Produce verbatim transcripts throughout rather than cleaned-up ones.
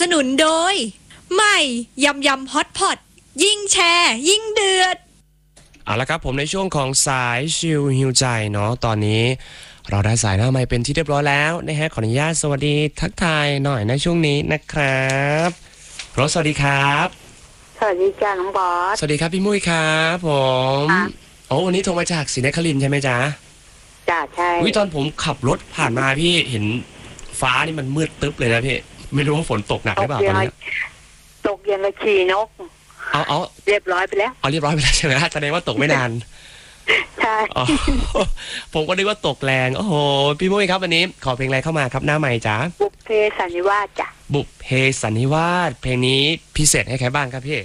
สนุนโดยใหม่ยำยำฮอตพอตยิ่งแชร์ยิ่งเดือดเอาละครับผมในช่วงของสายชิลฮิวใจเนาะตอนนี้เราได้สายหน้าไมค์เป็นที่เรียบร้อยแล้วนะฮะขออนุญาตสวัสดีทักทายหน่อยในช่วงนี้นะครับรสสวัสดีครับสวัสดีจ้าน้องบอสสวัสดีครับพี่มุ้ยครับผมโอ้วันนี้โทรมาจากศรีนครินทร์ใช่ไหมจ๊ะจ้าใช่วิตอนผมขับรถผ่านมาพี่เห็นฟ้านี่มันมืดตึ๊บเลยนะพี่ไม่รู้ว่าฝนตกหนักหรือเปล่าตอนนี้ตกยังกระชีนกเอาเอาเรียบร้อยไปแล้วเอาเรียบร้อยไปแล้วใช่ไหมแสดงว่าตกไม่นานใช่ผมก็นึกว่าตกแรงโอ้โหพี่มุ้ยครับวันนี้ขอเพลงอะไรเข้ามาครับหน้าใหม่จ๋าบุพเพสันนิวาสจ้ะบุพเพสันนิวาสเพลงนี้พิเศษให้ใครบ้างครับพี่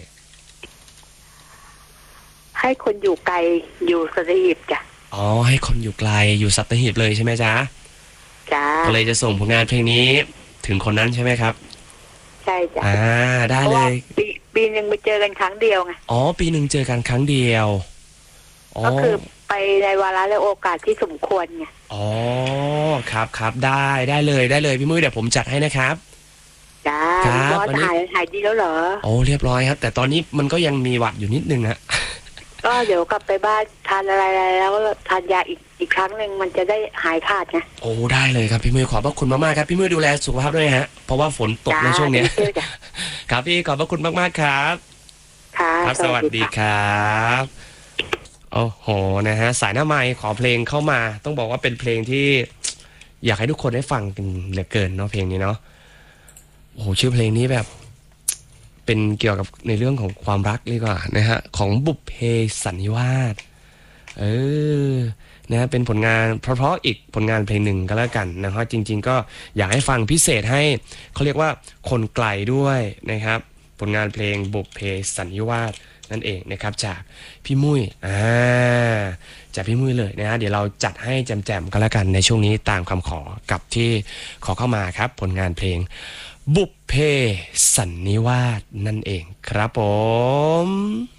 ให้คนอยู่ไกลอยู่สัตหีบจ้ะอ๋อให้คนอยู่ไกลอยู่สัตหีบเลยใช่ไหมจ๊ะจ้าก็เลยจะส่งผลงานเพลงนี้ถึงคนนั้นใช่ไหมครับใช่จ้ะอ่าได้เลยปีปีหนึ่งไปเจอกันครั้งเดียวไงอ๋อปีหนึ่งเจอกันครั้งเดียวก็คือไปในวาระและโอกาสที่สมควรไงอ๋อครับครับได้ได้เลยได้เลยพี่มุ้ยเดี๋ยวผมจัดให้นะครับจ้าบอสหายหายดีแล้วเหรอโอ้เรียบร้อยครับแต่ตอนนี้มันก็ยังมีหวัดอยู่นิดนึงฮะก็เดี๋ยวกลับไปบ้านทานอะไรแล้วทานยาอีกอีกครั้งหนึ่งมันจะได้หายขาดไงโอ้ได้เลยครับพี่มุ้ยขอบพระคุณมากๆครับพี่มุ้ยดูแลสุขภาพด้วยฮะเพราะว่าฝนตกในช่วงนี้ครับพี่ขอบพระคุณมากๆครับครับสวัสดีครับโอ้โหนะฮะสายหน้าไมค์ขอเพลงเข้ามาต้องบอกว่าเป็นเพลงที่อยากให้ทุกคนได้ฟังกันเหลือเกินเนาะเพลงนี้เนาะโอ้โหชื่อเพลงนี้แบบเป็นเกี่ยวกับในเรื่องของความรักเลยกว่านะฮะของบุพเพสันนิวาสเออนะฮะเป็นผลงานเพราะๆอีกผลงานเพลงหนึ่งก็แล้วกันนะครับจริงๆก็อยากให้ฟังพิเศษให้เขาเรียกว่าคนไกลด้วยนะครับผลงานเพลงบุพเพสันนิวาสนั่นเองนะครับจากพี่มุ้ยอ่าจากพี่มุ้ยเลยนะฮะเดี๋ยวเราจัดให้แจมๆกันแล้วกันในช่วงนี้ตามคำขอกับที่ขอเข้ามาครับผลงานเพลงบุพเพสันนิวาสนั่นเองครับผม